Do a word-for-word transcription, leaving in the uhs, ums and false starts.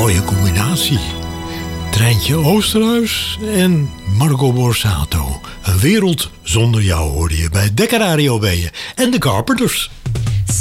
mooie combinatie. Treintje Oosterhuis en Marco Borsato. Een wereld zonder jou hoorde je bij Decca Radio B en de Carpenters.